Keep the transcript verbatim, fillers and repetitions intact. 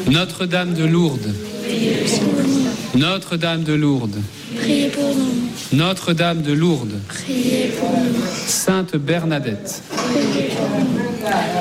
Notre-Dame de Lourdes. Notre-Dame de Lourdes. Priez pour nous. Notre-Dame de Lourdes. Priez pour nous. Sainte Bernadette. Priez pour nous.